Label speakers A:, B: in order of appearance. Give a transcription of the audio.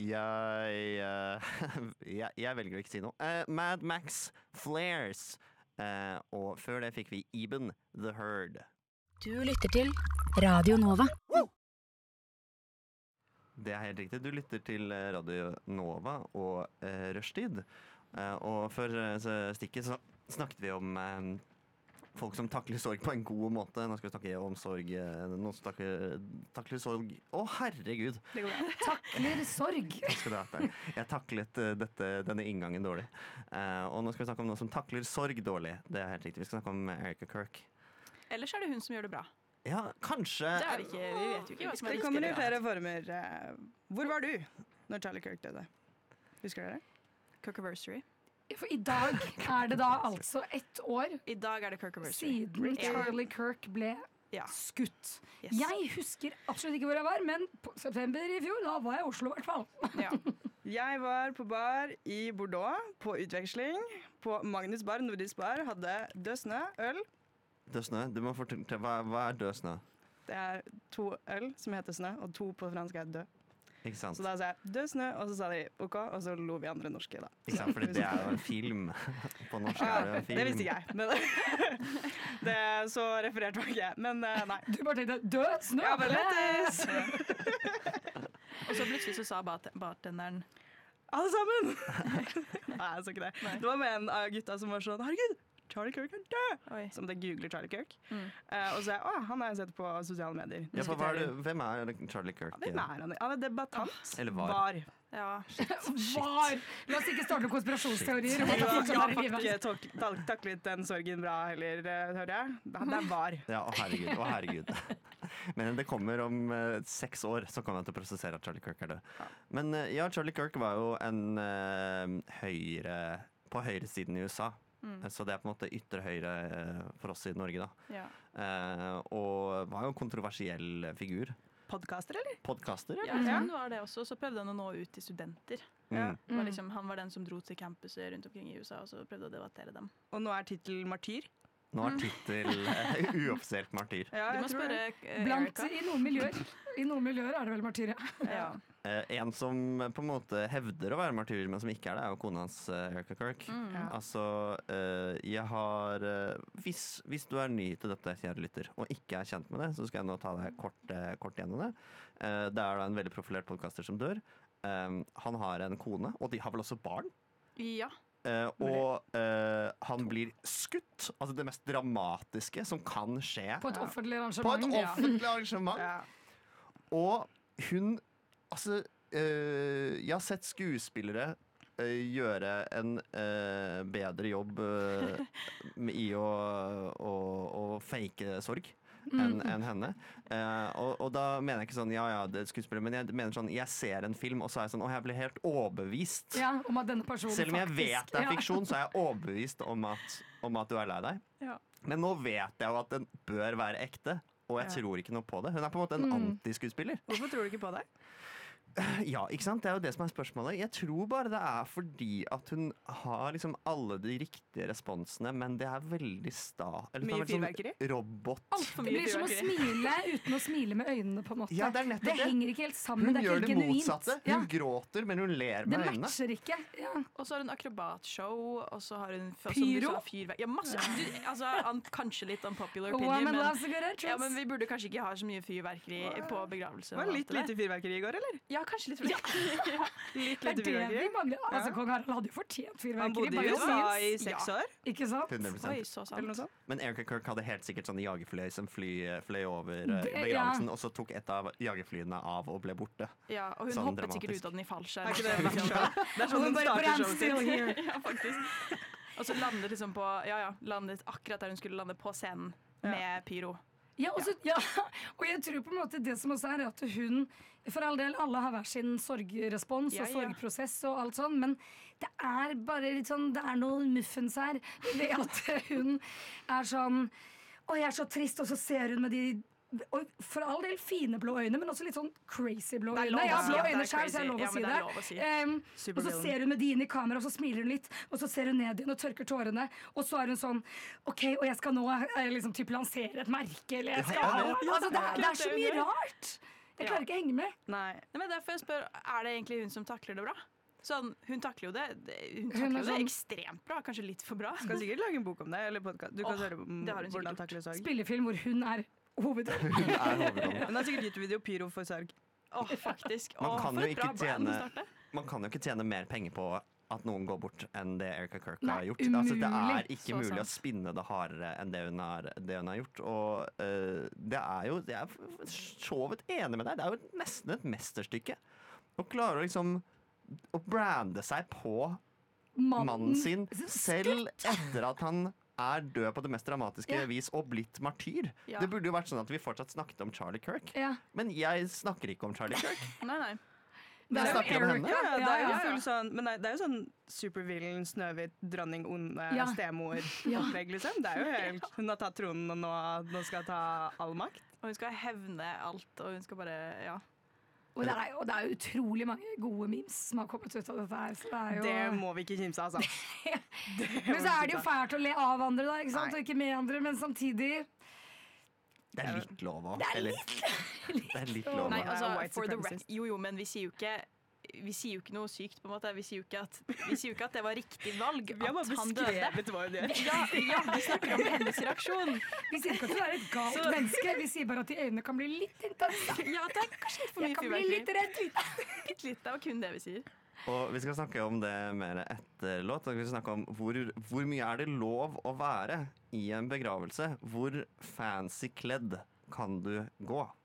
A: Jeg velger å ikke si noe. Mad Max Flares. Og før det fikk vi Eben The Herd.
B: Du lytter til Radio Nova.
A: Det er helt riktig. Du lytter til Radio Nova og Rushtid. Og før stikket så snakket vi om folk som takler sorg på en god måte. Nå skal vi snakke om sorg. Noen som takler sorg. Å, herregud!
C: Det går bra. Takler sorg.
A: Jeg taklet denne inngangen dårlig. Og nå skal vi snakke om noen som takler sorg dårlig. Det er helt riktig. Vi skal snakke om Erica Kirk.
D: Ellers er det hun som gjør det bra.
A: Ja, kanskje.
D: Det er vi ikke. Vi vet jo ikke hva som er
C: Det kommer i flere former. Hvor var du når Charlie Kirk døde? Husker dere?
D: Kirkiversary.
C: For i dag er det da altså 1 år
D: I dag er det Kirkiversary.
C: siden Charlie Kirk ble skutt.
D: Yes.
C: Jeg husker absolutt ikke hvor jeg var, men på september i fjor, da var jeg i Oslo i hvert fall.
D: Ja.
E: Jeg var på bar i Bordeaux, på utveksling, på Magnus bar, Nordisk bar, hadde død snø, øl.
A: Død snø? Du må fortelle, hva er død snø?
E: Det er 2 øl som heter snø, og 2 på fransk er død.
A: Ikke sant?
E: Så da sa jeg død snø, og så sa de ok, og så lo vi andre norske da.
A: Ikke sant, fordi det er jo en film. På norsk er det en film.
E: Det visste ikke jeg, men det er så referert var ikke jeg, men nei.
C: Du bare tenkte, død snø!
E: Ja, bare lettis!
D: Og så plutselig så sa bartenderen
E: Alle sammen! Nei, jeg sa ikke det. Det var med en av gutta som var sånn, herregud, Charlie Kirk er død! Som det googler Charlie Kirk. Og så sa jeg, han har jeg sett på sosiale medier.
A: Ja, hvem er Charlie Kirk?
E: Hvem er han? Han er debattant.
A: Eller var.
E: Ja,
C: var. La oss ikke starte konspirasjonsteorier.
E: Jeg har ikke taklet den sorgen bra heller, hører jeg. Det er var.
A: Ja, å herregud. Men det kommer om 6 år, så kommer jeg til å prosessere at Charlie Kirk er død. Men ja, Charlie Kirk var jo på høyresiden i USA. Så det er på en måte ytre høyre for oss i Norge da.
D: Ja.
A: Og var jo en kontroversiell figur.
E: Podcaster, eller?
A: Podcaster,
D: ja. Han var det også, så prøvde han å nå ut til studenter. Han var den som dro til campuser rundt omkring i USA, og så prøvde å debattere dem.
E: Og nå er titel Martyr?
A: Nå er titel uoffisielt martyr.
D: Ja, du må spørre
C: Blant i noen miljøer er det vel martyr, ja.
A: En som på en måte hevder å være martyr, men som ikke er det, er jo kona hans, Erica Kirk. Altså, jeg har hvis du er ny til dette, kjære lytter, og ikke er kjent med det, så skal jeg nå ta deg kort gjennom det. Det er da en veldig profilert podcaster som dør. Han har en kone, og de har vel også barn?
D: Ja.
A: Og han blir skutt. Altså det mest dramatiske som kan skje
C: på et offentlig arrangement.
A: Og hun jeg har sett skuespillere gjøre en bedre jobb i å fake sorg enn henne. Og da mener jeg ikke sånn det er skuespiller, men jeg mener sånn, jeg ser en film og så er jeg sånn, jeg blir helt overbevist
C: om at denne personen
A: selv om jeg vet det er fiksjon, så er jeg overbevist om at du er lei deg. Men nå vet jeg jo at den bør være ekte, og jeg tror ikke noe på det. Hun er på en måte en antiskuespiller.
E: Hvorfor tror du ikke på det?
A: Ja, ikke sant? Det er jo det som er spørsmålet. Jeg tror bare det er fordi at hun har liksom alle de riktige responsene, men det er veldig
E: mye fyrverkeri?
A: Robot.
C: Det blir som å smile uten å smile med øynene, på en måte.
A: Ja, det
C: henger ikke helt sammen.
A: Hun
C: det er
A: gjør
C: ikke
A: det motsatte. Hun gråter, men hun ler med øynene.
C: Det matcher ikke.
D: Og så har hun akrobatshow, og så har hun
C: pyro.
D: Ja, masse. Kanskje litt unpopular opinion, men vi burde kanskje ikke ha så mye fyrverkeri på begravelse.
E: Var det litt lite fyrverkeri i går, eller?
D: Ja, kanskje litt fyrverkeri.
E: Litt fyrverkeri.
C: Kong Harald hadde jo fortjent fyrverkeri.
E: Han bodde i USA i 6 år.
C: Ikke sant?
A: 100%.
D: Oi, så sant.
A: Men Erica Kirk hadde helt sikkert sånne jagerfly som fløy over begravelsen, og så tok et av jagerflyene av og ble borte.
D: Ja, og hun
A: sånn
D: hoppet
A: dramatisk.
D: Sikkert ut av den i fallskjerm.
E: Er ikke det det er sånn hun starter showet sitt.
D: Ja, faktisk. Og så landet liksom landet akkurat der hun skulle lande på scenen med pyro.
C: Og jeg tror på en måte det som også er at hun, for all del, alle har hver sin sorgrespons og sorgprosess og alt sånn, men det er bare litt sånn, det er noe muffens her ved at hun er sånn, jeg er så trist, og så ser hun med de og for all del fine blå øyne, men også litt sånn crazy blå øyne. Jeg har blå øyne selv, så jeg er lov å si det. Og så ser hun med de inn i kamera, og så smiler hun litt, og så ser hun ned igjen og tørker tårene, og så er hun sånn, og jeg skal nå liksom typ lansere et merke, eller jeg skal det er så mye rart. Jeg klarer ikke å henge med.
E: Nei.
D: Men derfor jeg spør, er det egentlig hun som takler det bra? Sånn, hun takler jo det ekstremt bra, kanskje litt for bra.
E: Skal sikkert lage en bok om det, eller podcast. Du kan høre om hvordan takle sorg.
C: Spillefilm hvor hun er hovedrollen.
E: Hun har sikkert YouTube-video Pyro for sorg.
D: Faktisk.
A: Man kan jo ikke tjene mer penger på at noen går bort enn det Erica Kirk har gjort. Altså, det er ikke mulig å spinne det hardere enn det hun har gjort. Og jeg er så vidt enig med deg. Det er jo nesten et mesterstykke. Å klare å liksom å brande seg på mannen sin, selv etter at han er død på det mest dramatiske vis og blitt martyr. Det burde jo vært sånn at vi fortsatt snakket om Charlie Kirk. Men jeg snakker ikke om Charlie Kirk.
D: Nei.
A: Jeg snakker om henne.
E: Men det er jo sånn supervillen, Snøhvit, dronning, onde, stemor-opplegg, liksom. Det er jo helt Hun har tatt tronen, og nå skal ta all makt.
D: Og hun skal hevne alt, og hun skal bare
C: Og det er jo utrolig mange gode memes som har kommet ut av dette her. Så
E: det må vi ikke kimse av, altså.
C: Men så er det jo fælt å le av andre, da, ikke sant? Og ikke med andre, men samtidig
A: det er litt lov òg. Det er litt lov.
D: Nei, altså, for the record. Jo, men vi sier jo ikke noe sykt, på en måte. Vi sier jo ikke at det var riktig valg at han døde. Vi snakker om hennes reaksjon.
C: Vi sier ikke at du er et galt menneske. Vi sier bare at de øynene kan bli litt intense.
D: Ja, det er kanskje litt for mye fyrverkeri.
C: Jeg kan bli litt redd.
D: Bitte litt, det var kun det vi sier.
A: Og vi skal snakke om det mer etter låt. Vi skal snakke om hvor mye er det lov å være i en begravelse? Hvor fancy kledd kan du gå?